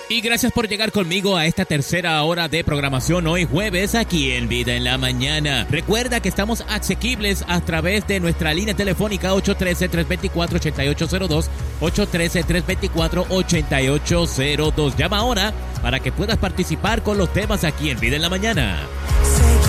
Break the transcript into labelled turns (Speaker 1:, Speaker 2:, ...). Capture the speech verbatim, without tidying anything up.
Speaker 1: Y gracias por llegar conmigo a esta tercera hora de programación hoy jueves aquí en Vida en la Mañana. Recuerda que estamos asequibles a través de nuestra línea telefónica ocho uno tres, tres dos cuatro, ocho ocho cero dos, ocho uno tres, tres dos cuatro, ocho ocho cero dos. Llama ahora para que puedas participar con los temas aquí en Vida en la Mañana.